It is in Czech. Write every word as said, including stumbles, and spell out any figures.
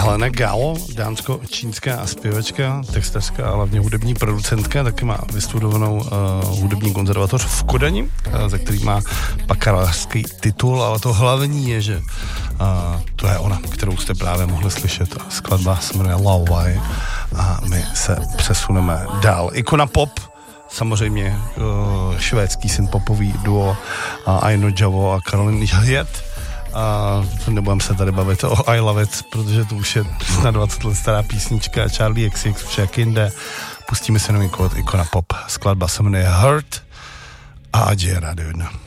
Helena Gao, dánsko-čínská zpěvačka, textařka a hlavně hudební producentka, taky má vystudovanou uh, hudební konzervatoř v Kodani, uh, za který má bakalářský titul, ale to hlavní je, že uh, to je ona, kterou jste právě mohli slyšet. Skladba se jmenuje Lauwai a my se přesuneme dál. Ikona pop, samozřejmě uh, švédský synpopový duo uh, Aino Javo a Caroline Hjet. A nebudeme se tady bavit o I Love It, protože to už je na dvacet let stará písnička Charlie X X, však jinde. Pustíme se nový kód Ikona Pop. Skladba se jmenuje Hurt a ať je rádio jedna.